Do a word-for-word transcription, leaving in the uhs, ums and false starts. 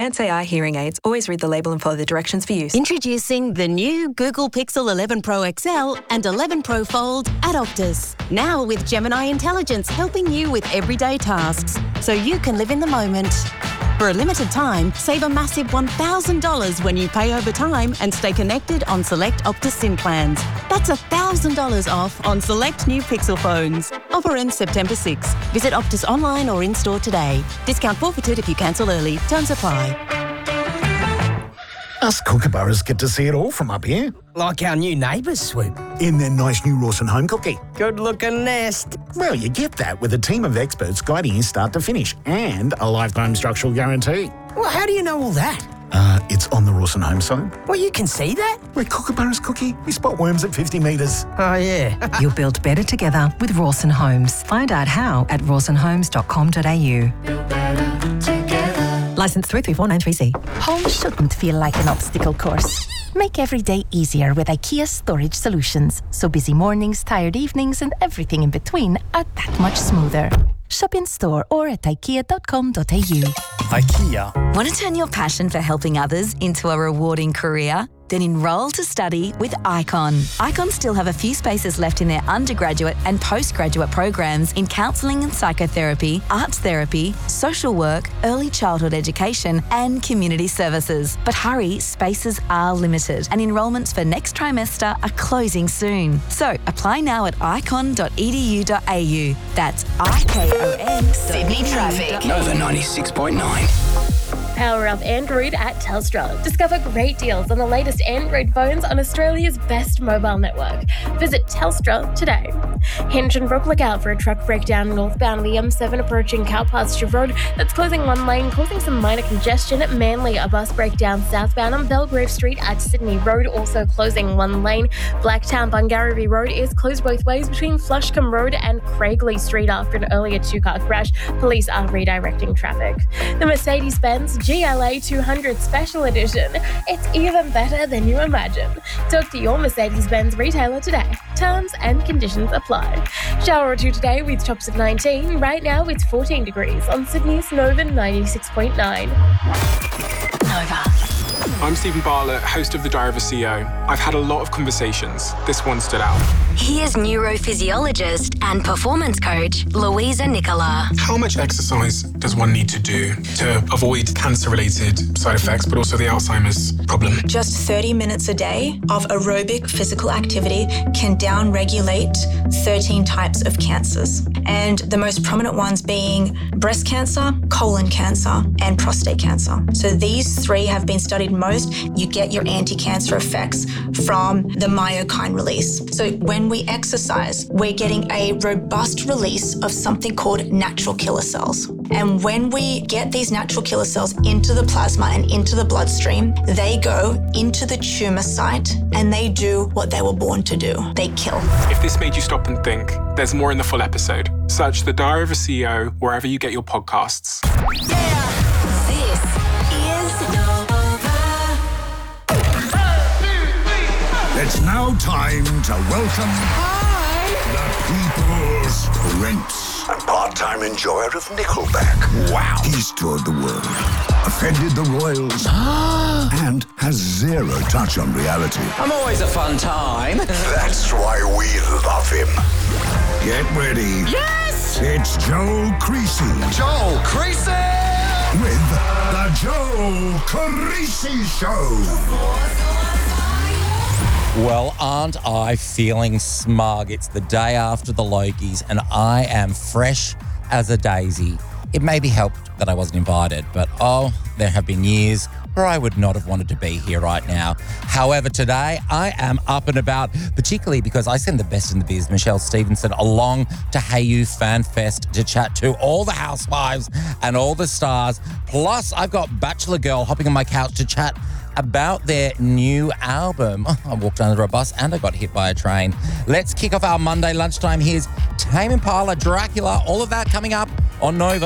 Advanced A I hearing aids. Always read the label and follow the directions for use. Introducing the new Google Pixel eleven Pro X L and eleven Pro Fold at Optus. Now with Gemini Intelligence helping you with everyday tasks, so you can live in the moment. For a limited time, save a massive one thousand dollars when you pay over time and stay connected on select Optus SIM plans. That's one thousand dollars off on select new Pixel phones. Offer ends September sixth. Visit Optus online or in-store today. Discount forfeited if you cancel early. Terms apply. Us kookaburras get to see it all from up here. Like our new neighbours, Swoop. In their nice new Rawson home cookie. Good-looking nest. Well, you get that with a team of experts guiding you start to finish and a lifetime structural guarantee. Well, how do you know all that? Uh, it's on the Rawson home site. Well, you can see that? We're kookaburras, Cookie. We spot worms at fifty metres. Oh, yeah. You'll build better together with Rawson Homes. Find out how at rawson homes dot com dot a u. Licence three three four nine three C. Home shouldn't feel like an obstacle course. Make every day easier with IKEA Storage Solutions, so busy mornings, tired evenings and everything in between are that much smoother. Shop in store or at ikea dot com dot a u. IKEA. Want to turn your passion for helping others into a rewarding career? Then enrol to study with Icon. Icon still have a few spaces left in their undergraduate and postgraduate programs in counselling and psychotherapy, arts therapy, social work, early childhood education and community services. But hurry, spaces are limited and enrolments for next trimester are closing soon. So apply now at icon dot e d u dot a u. That's I K O N. Sydney traffic. Nova ninety-six point nine. Power up Android at Telstra. Discover great deals on the latest Android phones on Australia's best mobile network. Visit Telstra today. Hinchinbrook, look out for a truck breakdown northbound the M seven approaching Cowpasture Road that's closing one lane, causing some minor congestion at Manly. A bus breakdown southbound on Belgrave Street at Sydney Road, also closing one lane. Blacktown Bungarravie Road is closed both ways between Flushcombe Road and Craigley Street after an earlier two-car crash. Police are redirecting traffic. The Mercedes-Benz G L A two hundred Special Edition. It's even better than you imagine. Talk to your Mercedes-Benz retailer today. Terms and conditions apply. Shower or two today with tops of nineteen. Right now it's fourteen degrees on Sydney's Nova ninety-six point nine. Nova. I'm Stephen Bartlett, host of The Diary of a C E O. I've had a lot of conversations. This one stood out. Here's neurophysiologist and performance coach Louisa Nicola. How much exercise does one need to do to avoid cancer-related side effects, but also the Alzheimer's problem? Just thirty minutes a day of aerobic physical activity can down-regulate thirteen types of cancers. And the most prominent ones being breast cancer, colon cancer, and prostate cancer. So these three have been studied most. You get your anti-cancer effects from the myokine release. So when we exercise, we're getting a robust release of something called natural killer cells. And when we get these natural killer cells into the plasma and into the bloodstream, they go into the tumor site and they do what they were born to do. They kill. If this made you stop and think, there's more in the full episode. Search The Diary of a C E O wherever you get your podcasts. Yeah. This is Nova. It's now time to welcome Hi. the People's Prince. And part-time enjoyer of Nickelback. Wow. He's toured the world, offended the royals, and has zero touch on reality. I'm always a fun time. That's why we love him. Get ready. Yes! It's Joe Creasy. Joel Creasy! With the Joe Creasy Show. Well, aren't I feeling smug? It's the day after the Lokies and I am fresh as a daisy. It maybe helped that I wasn't invited, but oh, there have been years where I would not have wanted to be here right now. However, today I am up and about, particularly because I send the best in the biz, Michelle Stevenson, along to Hey You Fan Fest to chat to all the housewives and all the stars. Plus, I've got Bachelor Girl hopping on my couch to chat about their new album. Oh, I walked under a bus and I got hit by a train. Let's kick off our Monday lunchtime. Here's Tame Impala, Dracula, all of that coming up on Nova.